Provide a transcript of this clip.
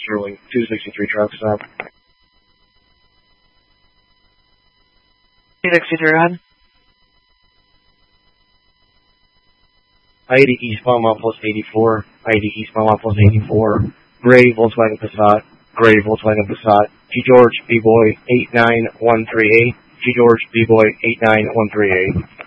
Sterling, 263 truck stop. Taxi Turhan. ID eastbound Mount Plus 84, ID eastbound Mount Plus 84, gray Volkswagen Passat, gray Volkswagen Passat, G. George B. Boy 89138, G. George B. Boy 89138.